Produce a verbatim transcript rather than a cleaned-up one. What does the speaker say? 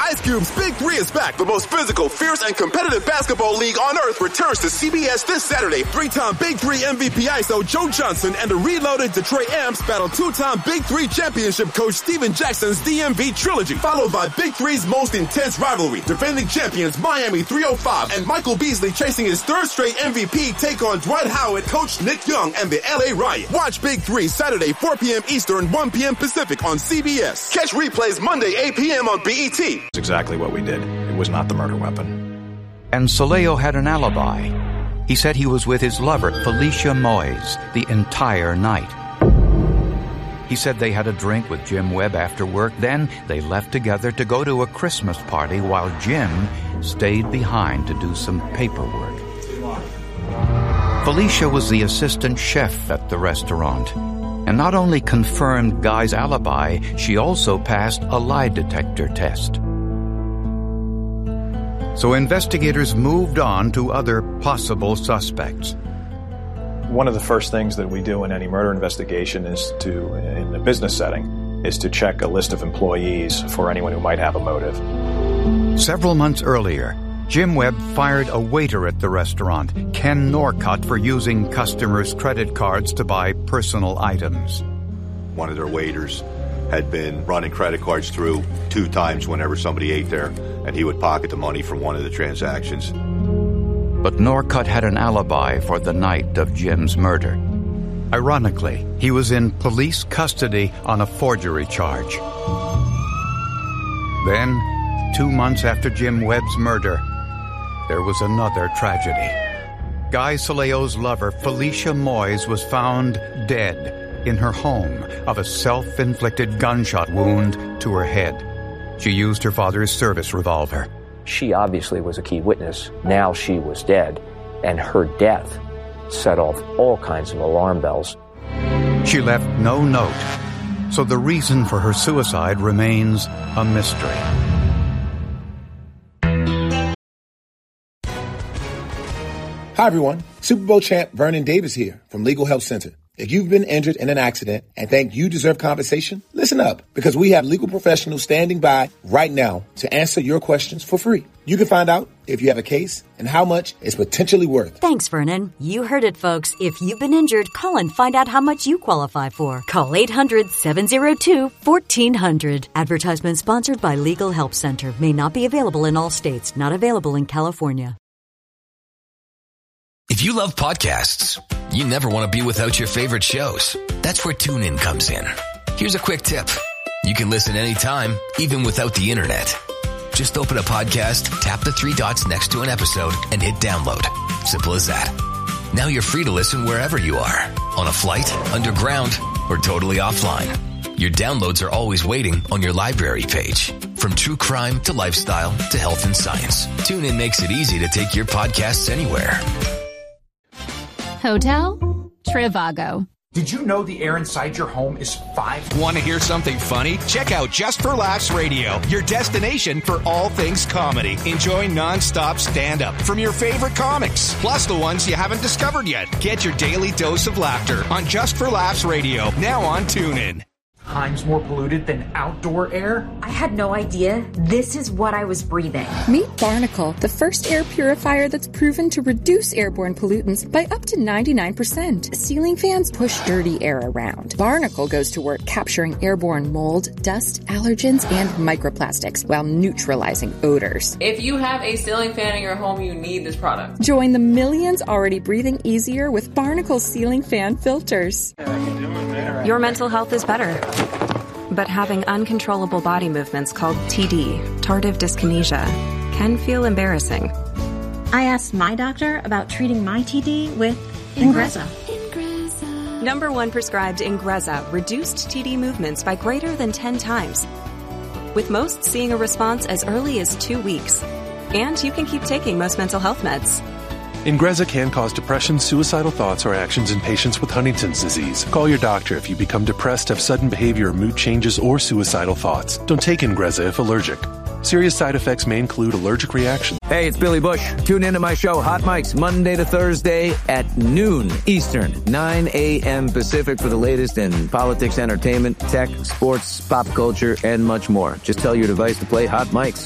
Ice Cube's Big Three is back. The most physical, fierce, and competitive basketball league on earth returns to C B S this Saturday. Three-time Big Three M V P I S O Joe Johnson and the reloaded Detroit Amps battle two-time Big Three championship coach Steven Jackson's D M V trilogy, followed by Big Three's most intense rivalry. Defending champions Miami three oh five and Michael Beasley chasing his third straight M V P take on Dwight Howard, coach Nick Young, and the L A Riot. Watch Big Three Saturday, four p.m. Eastern, one p.m. Pacific on C B S. Catch replays Monday, eight p.m. on B E T. It's exactly what we did. It was not the murder weapon. And Soleil had an alibi. He said he was with his lover, Felicia Moyes, the entire night. He said they had a drink with Jim Webb after work. Then they left together to go to a Christmas party while Jim stayed behind to do some paperwork. Felicia was the assistant chef at the restaurant, and not only confirmed Guy's alibi, she also passed a lie detector test. So investigators moved on to other possible suspects. One of the first things that we do in any murder investigation is to, in a business setting, is to check a list of employees for anyone who might have a motive. Several months earlier, Jim Webb fired a waiter at the restaurant, Ken Norcutt, for using customers' credit cards to buy personal items. One of their waiters had been running credit cards through two times whenever somebody ate there, and he would pocket the money from one of the transactions. But Norcutt had an alibi for the night of Jim's murder. Ironically, he was in police custody on a forgery charge. Then, two months after Jim Webb's murder, there was another tragedy. Guy Soleil's lover, Felicia Moyes, was found dead in her home of a self-inflicted gunshot wound to her head. She used her father's service revolver. She obviously was a key witness. Now she was dead, and her death set off all kinds of alarm bells. She left no note, so the reason for her suicide remains a mystery. Hi, everyone. Super Bowl champ Vernon Davis here from Legal Help Center. If you've been injured in an accident and think you deserve compensation, listen up, because we have legal professionals standing by right now to answer your questions for free. You can find out if you have a case and how much it's potentially worth. Thanks, Vernon. You heard it, folks. If you've been injured, call and find out how much you qualify for. Call eight hundred, seven oh two, fourteen hundred. Advertisement sponsored by Legal Help Center. May not be available in all states. Not available in California. If you love podcasts, you never want to be without your favorite shows. That's where TuneIn comes in. Here's a quick tip. You can listen anytime, even without the internet. Just open a podcast, tap the three dots next to an episode, and hit download. Simple as that. Now you're free to listen wherever you are. On a flight, underground, or totally offline. Your downloads are always waiting on your library page. From true crime to lifestyle to health and science, TuneIn makes it easy to take your podcasts anywhere. Hotel Trivago. Did you know the air inside your home is five? Want to hear something funny? Check out Just for Laughs Radio, your destination for all things comedy. Enjoy nonstop stand-up from your favorite comics, plus the ones you haven't discovered yet. Get your daily dose of laughter on Just for Laughs Radio, now on TuneIn. Times more polluted than outdoor air? I had no idea. This is what I was breathing. Meet Barnacle, the first air purifier that's proven to reduce airborne pollutants by up to ninety-nine percent. Ceiling fans push dirty air around. Barnacle goes to work capturing airborne mold, dust, allergens, and microplastics while neutralizing odors. If you have a ceiling fan in your home, you need this product. Join the millions already breathing easier with Barnacle ceiling fan filters. Your mental health is better. But having uncontrollable body movements called T D, tardive dyskinesia, can feel embarrassing. I asked my doctor about treating my T D with Ingrezza. Ingrezza. Number one prescribed Ingrezza reduced T D movements by greater than ten times, with most seeing a response as early as two weeks. And you can keep taking most mental health meds. Ingrezza can cause depression, suicidal thoughts, or actions in patients with Huntington's disease. Call your doctor if you become depressed, have sudden behavior or mood changes, or suicidal thoughts. Don't take Ingrezza if allergic. Serious side effects may include allergic reactions. Hey, it's Billy Bush. Tune into my show, Hot Mics, Monday to Thursday at noon Eastern, nine a.m. Pacific for the latest in politics, entertainment, tech, sports, pop culture, and much more. Just tell your device to play Hot Mics.